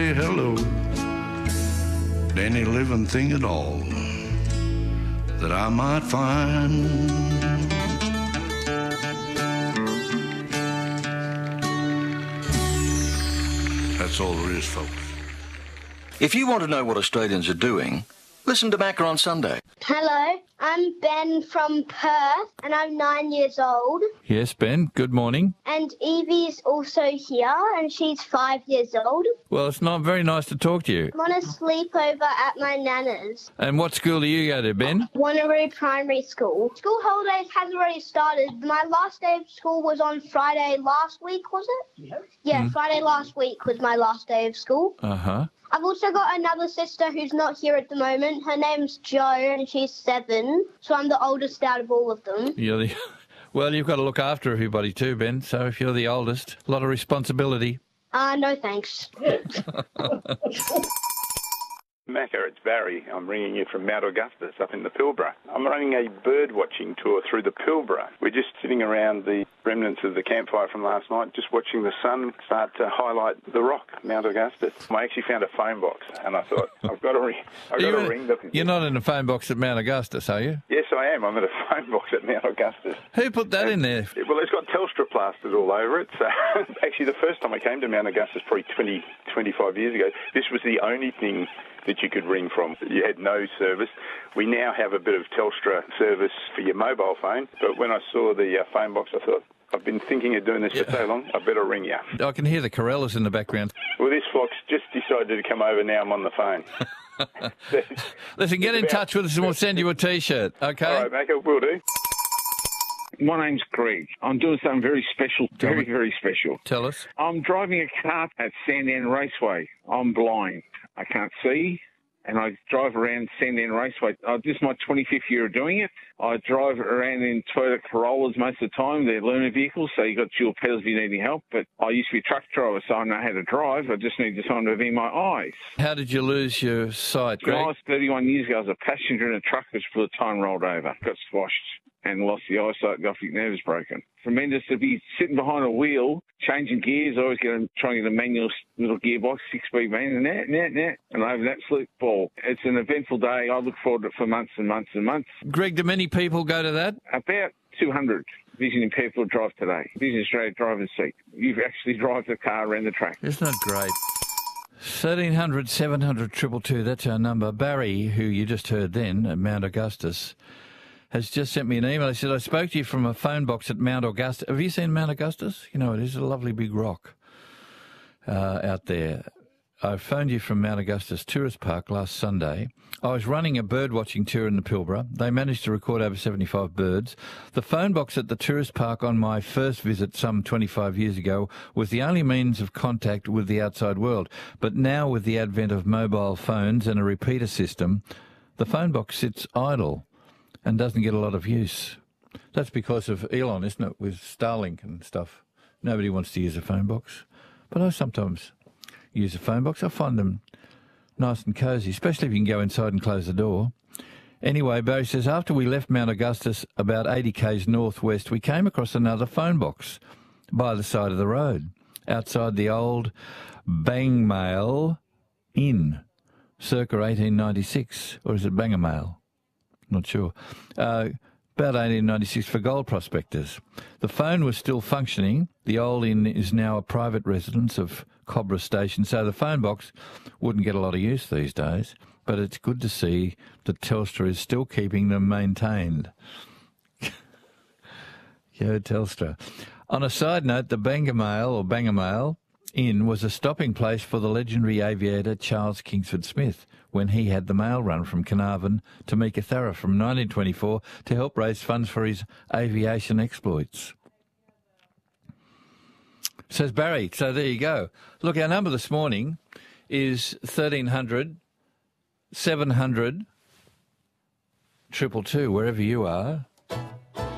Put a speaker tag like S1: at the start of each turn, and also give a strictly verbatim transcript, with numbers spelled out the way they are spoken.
S1: say hello to any living thing at all that I might find. That's all there is, folks.
S2: If you want to know what Australians are doing, listen to Macca on Sunday.
S3: Hello, I'm Ben from Perth, and I'm nine years old.
S4: Yes, Ben, good morning.
S3: And Evie's also here, and she's five years old.
S4: Well, it's not very nice to talk to you.
S3: I'm on a sleepover at my nana's.
S4: And what school do you go to, Ben?
S3: Wanneroo Primary School. School holidays has already started. My last day of school was on Friday last week, was it? Yeah. Yeah, mm. Friday last week was my last day of school.
S4: Uh-huh.
S3: I've also got another sister who's not here at the moment. Her name's Jo, and she's seven, so I'm the oldest out of all of them.
S4: You're the... Well, you've got to look after everybody too, Ben, so if you're the oldest, a lot of responsibility.
S3: Uh, no thanks.
S5: Macca, it's Barry. I'm ringing you from Mount Augustus up in the Pilbara. I'm running a bird watching tour through the Pilbara. We're just sitting around the remnants of the campfire from last night, just watching the sun start to highlight the rock, Mount Augustus. I actually found a phone box, and I thought, I've got to ring, I've got to ring the...
S4: You're not in a phone box at Mount Augustus, are you?
S5: Yes, I am. I'm at a phone box at Mount Augustus.
S4: Who put that in there?
S5: Well, it's got Telstra plastered all over it. So actually, the first time I came to Mount Augustus, probably twenty, twenty-five years ago, this was the only thing that you could ring from. You had no service. We now have a bit of Telstra service for your mobile phone, but when I saw the uh, phone box, I thought, I've been thinking of doing this yeah. for so long, I better ring you.
S4: I can hear the Corellas in the background.
S5: Well, this flock's just decided to come over now. I'm on the phone.
S4: Listen, get in about, touch with us and we'll send you a T-shirt, okay?
S5: All right, Macca, will do.
S6: My name's Greg. I'm doing something very special,
S4: Tell
S6: very,
S4: me.
S6: very special.
S4: Tell us.
S6: I'm driving a car at Sandown Raceway. I'm blind. I can't see, and I drive around Sandown Raceway. Uh, this is my twenty-fifth year of doing it. I drive around in Toyota Corollas most of the time. They're learner vehicles, so you've got dual pedals if you need any help. But I used to be a truck driver, so I know how to drive. I just need someone to be my eyes.
S4: How did you lose your sight, Greg?
S6: When I was thirty-one years ago, I was a passenger in a truck which for the time rolled over, got squashed, and lost the eyesight, the optic nerve is broken. Tremendous to be sitting behind a wheel, changing gears. I always get a, trying to get a manual little gearbox, six-speed man, and that, and that, and that, and I have an absolute ball. It's an eventful day. I look forward to it for months and months and months.
S4: Greg, do many people go to that?
S6: About two hundred vision impaired people drive today. Vision Australia driver's seat. You actually drive the car around the track.
S4: Isn't that great? thirteen hundred, seven hundred, two two two, that's our number. Barry, who you just heard then at Mount Augustus, has just sent me an email. He said, I spoke to you from a phone box at Mount Augustus. Have you seen Mount Augustus? You know, it is a lovely big rock uh, out there. I phoned you from Mount Augustus Tourist Park last Sunday. I was running a bird watching tour in the Pilbara. They managed to record over seventy-five birds. The phone box at the tourist park on my first visit some twenty-five years ago was the only means of contact with the outside world. But now with the advent of mobile phones and a repeater system, the phone box sits idle and doesn't get a lot of use. That's because of Elon, isn't it, with Starlink and stuff. Nobody wants to use a phone box. But I sometimes use a phone box. I find them nice and cosy, especially if you can go inside and close the door. Anyway, Barry says, after we left Mount Augustus about eighty k's northwest, we came across another phone box by the side of the road, outside the old Bangmail Inn, circa eighteen ninety-six. Or is it Bangamail? Not sure. Uh, about eighteen ninety-six for gold prospectors. The phone was still functioning. The old inn is now a private residence of Cobra Station, so the phone box wouldn't get a lot of use these days, but it's good to see that Telstra is still keeping them maintained. Yo, Telstra. On a side note, the Bangamail or Bangamail Inn was a stopping place for the legendary aviator Charles Kingsford Smith when he had the mail run from Carnarvon to Meekatharra from nineteen twenty-four to help raise funds for his aviation exploits. Says Barry, so there you go. Look, our number this morning is thirteen hundred, seven hundred, two two two, wherever you are.